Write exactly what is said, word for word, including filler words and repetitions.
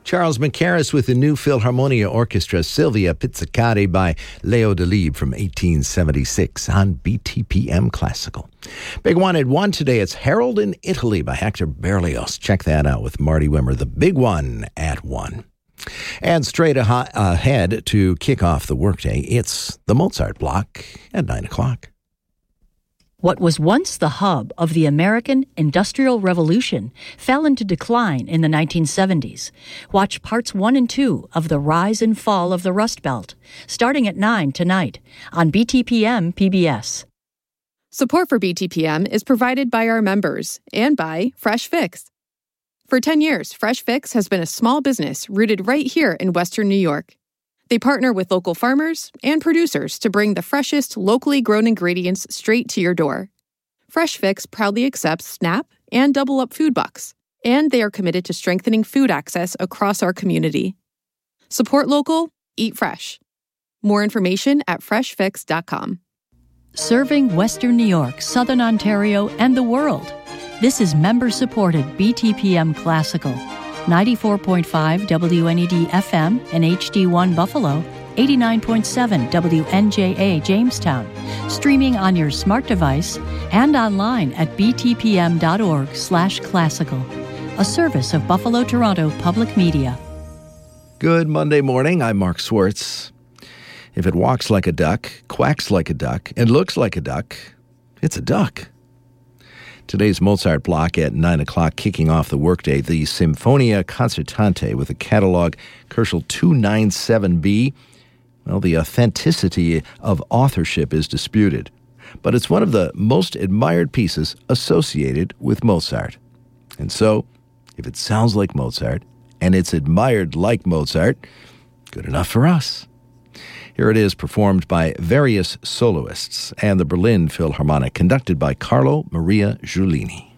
Charles Mackerras with the New Philharmonia Orchestra, Silvia Pizzicati by Leo Delibes from eighteen seventy-six on B T P M Classical. Big one at one today, it's Harold in Italy by Hector Berlioz. Check that out with Marty Wimmer, the big one at one. And straight aha- ahead to kick off the workday, it's the Mozart block at nine o'clock. What was once the hub of the American Industrial Revolution fell into decline in the nineteen seventies. Watch parts one and two of The Rise and Fall of the Rust Belt, starting at nine tonight on B T P M P B S. Support for B T P M is provided by our members and by Fresh Fix. For ten years, Fresh Fix has been a small business rooted right here in Western New York. They partner with local farmers and producers to bring the freshest, locally grown ingredients straight to your door. Fresh Fix proudly accepts SNAP and Double Up food bucks, and they are committed to strengthening food access across our community. Support local, eat fresh. More information at fresh fix dot com. Serving Western New York, Southern Ontario, and the world. This is member-supported B T P M Classical. ninety-four point five W N E D F M and H D one Buffalo, eighty-nine point seven W N J A Jamestown, streaming on your smart device and online at b t p m dot org slash classical, a service of Buffalo Toronto Public Media. Good Monday morning, I'm Mark Swartz. If it walks like a duck, quacks like a duck, and looks like a duck, it's a duck. Today's Mozart block at nine o'clock, kicking off the workday, the Sinfonia Concertante with the catalog Kerschel two ninety-seven B. Well, the authenticity of authorship is disputed, but it's one of the most admired pieces associated with Mozart. And so, if it sounds like Mozart, and it's admired like Mozart, good enough for us. Here it is, performed by various soloists and the Berlin Philharmonic, conducted by Carlo Maria Giulini.